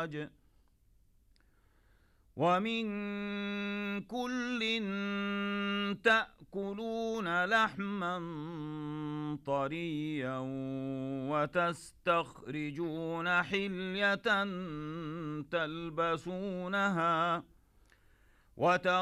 الْمَخْرَجَ وَمِن كُلٍّ تَأْكُلُونَ لَحْمًا طَرِيًّا وَتَسْتَخْرِجُونَ حِلْيَةً تَلْبَسُونَهَا